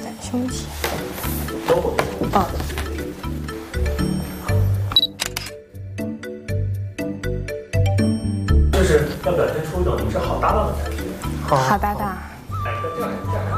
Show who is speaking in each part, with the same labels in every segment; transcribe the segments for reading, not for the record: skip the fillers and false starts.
Speaker 1: 胸前。
Speaker 2: 都会。
Speaker 1: 哦。
Speaker 2: 就是要表现出一种你们是好搭档的感觉。
Speaker 1: 好搭档。
Speaker 2: 哎，这样看。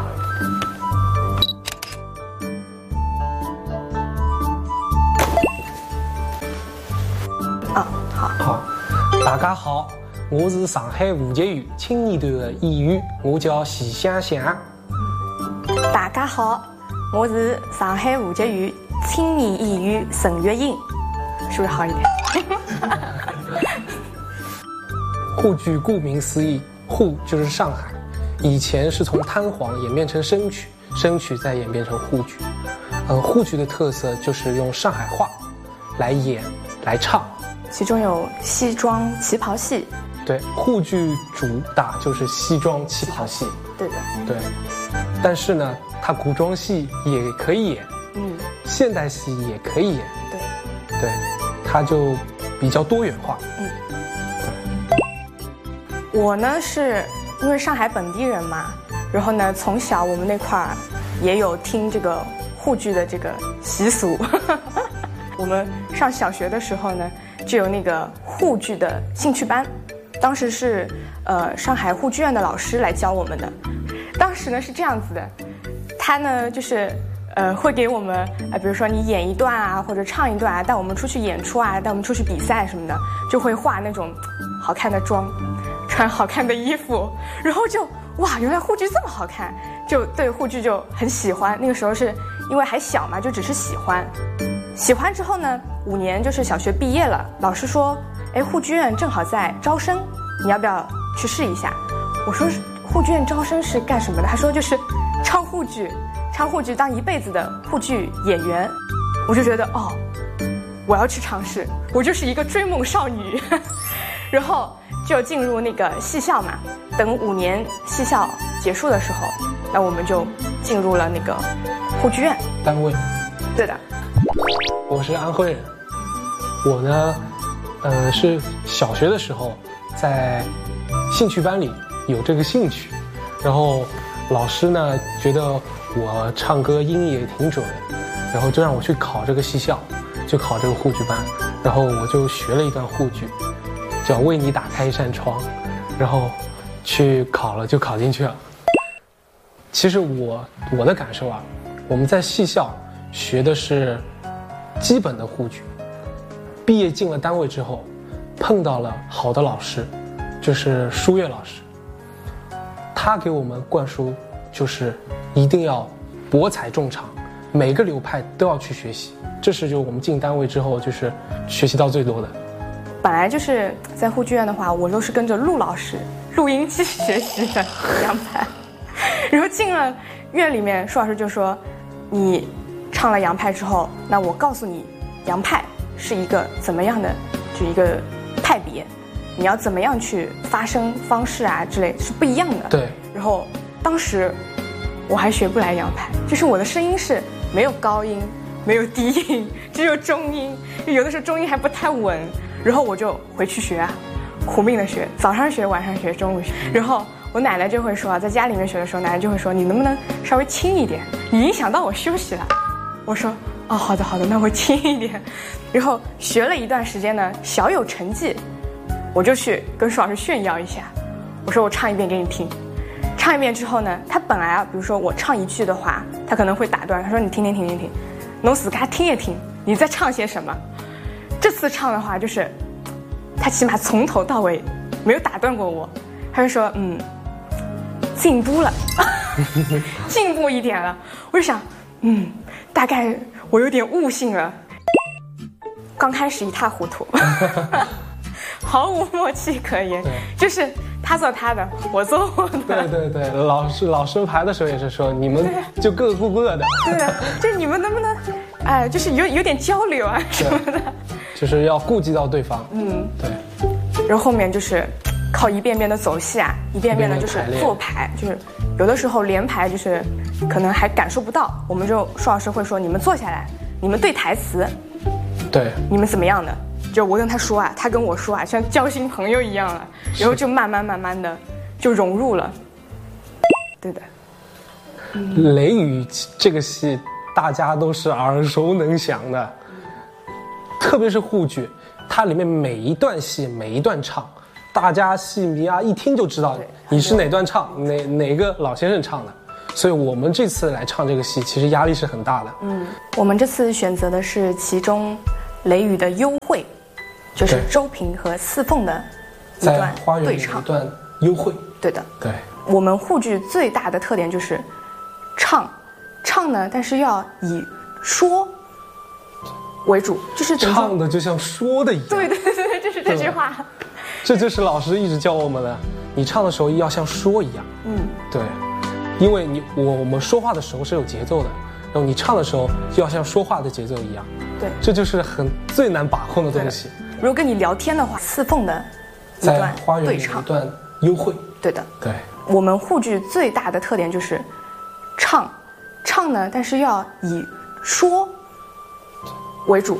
Speaker 3: 好，大家好，我是上海吴杰宇青年团的演员，我叫徐香香。
Speaker 1: 大家好，我是上海吴杰宇青年演员陈月英，是不是好一点？
Speaker 3: 沪剧顾名思义，沪就是上海，以前是从滩簧演变成生曲，生曲再演变成沪剧。沪剧的特色就是用上海话来演来唱。
Speaker 1: 其中有西装旗袍戏，
Speaker 3: 对，沪剧主打就是西装旗袍戏，
Speaker 1: 对的，
Speaker 3: 对。但是呢，它古装戏也可以演，现代戏也可以演，对，它就比较多元化。
Speaker 1: 我呢是因为上海本地人嘛，然后呢从小我们那块儿也有听这个沪剧的这个习俗。我们上小学的时候呢，就有那个沪剧的兴趣班，当时是上海沪剧院的老师来教我们的。当时呢是这样子的，他呢就是会给我们比如说你演一段啊，或者唱一段啊，带我们出去演出啊，带我们出去比赛什么的，就会化那种好看的妆，穿好看的衣服，然后就哇，原来沪剧这么好看，就对沪剧就很喜欢。那个时候是因为还小嘛，就只是喜欢。喜欢之后呢，5年就是小学毕业了，老师说，沪剧院正好在招生，你要不要去试一下？我说沪剧院招生是干什么的？他说就是唱沪剧当一辈子的沪剧演员。我就觉得我要去尝试，我就是一个追梦少女。然后就进入那个戏校嘛，等5年戏校结束的时候，那我们就进入了那个沪剧院
Speaker 3: 单位。
Speaker 1: 对的。
Speaker 3: 我是安徽人，我呢，是小学的时候在兴趣班里有这个兴趣，然后老师呢觉得我唱歌音也挺准，然后就让我去考这个戏校，就考这个沪剧班，然后我就学了一段沪剧，叫《为你打开一扇窗》，然后去考了，就考进去了。其实我的感受啊，我们在戏校学的是基本的沪剧，毕业进了单位之后，碰到了好的老师，就是舒越老师，他给我们灌输就是一定要博采众长，每个流派都要去学习，这是就我们进单位之后就是学习到最多的。
Speaker 1: 本来就是在沪剧院的话，我都是跟着陆老师录音机学习的杨派，然后进了院里面，舒老师就说，你唱了杨派之后，那我告诉你，杨派是一个怎么样的，就一个派别，你要怎么样去发声方式啊之类是不一样的。
Speaker 3: 对。
Speaker 1: 然后当时我还学不来杨派，就是我的声音是没有高音，没有低音，只有中音，有的时候中音还不太稳。然后我就回去学，苦命的学，早上学，晚上学，中午学。然后我奶奶就会说，在家里面学的时候，奶奶就会说，你能不能稍微轻一点，你影响到我休息了。我说好的，那我轻一点。然后学了一段时间呢，小有成绩，我就去跟舒老师炫耀一下，我说我唱一遍给你听。唱一遍之后呢，他本来比如说我唱一句的话，他可能会打断，他说你听，侬自家听一听，你在唱些什么。这次唱的话，就是他起码从头到尾没有打断过我，他就说进步了，进步一点了。我就想大概我有点悟性了。刚开始一塌糊涂，毫无默契可言，就是他做他的，我做我的。
Speaker 3: 对，老师排的时候也是说，你们就各顾各的。对的，
Speaker 1: 就你们能不能，就是有点交流啊什么的，
Speaker 3: 就是要顾及到对方。对。
Speaker 1: 然后后面就是靠一遍遍的走戏啊，一遍遍的就是做排，就是有的时候连排就是可能还感受不到，我们就舒老师会说，你们坐下来，你们对台词，
Speaker 3: 对，
Speaker 1: 你们怎么样的？就我跟他说啊，他跟我说啊，像交心朋友一样了，然后就慢慢的就融入了。对的。
Speaker 3: 雷雨这个戏大家都是耳熟能详的，特别是沪剧，它里面每一段戏每一段唱，大家戏迷啊一听就知道你是哪段唱，哪个老先生唱的。所以我们这次来唱这个戏，其实压力是很大的。
Speaker 1: 我们这次选择的是其中雷雨的幽会，就是周平和四凤的一段
Speaker 3: 在花园里一段幽会。
Speaker 1: 对的，
Speaker 3: 对。
Speaker 1: 我们沪剧最大的特点就是唱呢，但是要以说为主，就是
Speaker 3: 唱的就像说的一样。
Speaker 1: 对，就是这句话。
Speaker 3: 这就是老师一直教我们的，你唱的时候要像说一样。对。因为我们说话的时候是有节奏的，然后你唱的时候就要像说话的节奏一样。对，这就是最难把控的东西。
Speaker 1: 如果跟你聊天的话，四凤的一段
Speaker 3: 在花园里一段幽会。
Speaker 1: 对的，
Speaker 3: 对。
Speaker 1: 我们沪剧最大的特点就是唱呢，但是要以说为主，